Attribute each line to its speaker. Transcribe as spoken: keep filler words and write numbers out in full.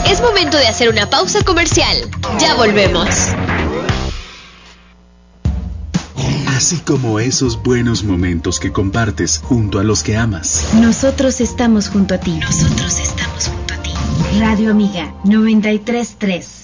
Speaker 1: Es momento de hacer una pausa comercial. Ya volvemos.
Speaker 2: Así como esos buenos momentos que compartes junto a los que amas.
Speaker 3: Nosotros estamos junto a ti.
Speaker 1: Nosotros estamos junto a ti.
Speaker 3: Radio Amiga noventa y tres punto tres.